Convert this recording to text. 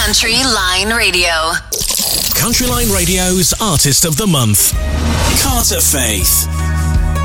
Country Line Radio. Country Line Radio's Artist of the Month, Carter Faith.